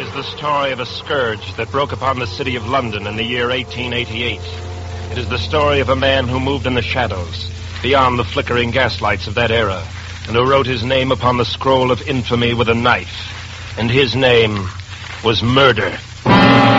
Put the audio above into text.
is the story of a scourge that broke upon the city of London in the year 1888. It is the story of a man who moved in the shadows, beyond the flickering gaslights of that era, and who wrote his name upon the scroll of infamy with a knife. And his name was murder.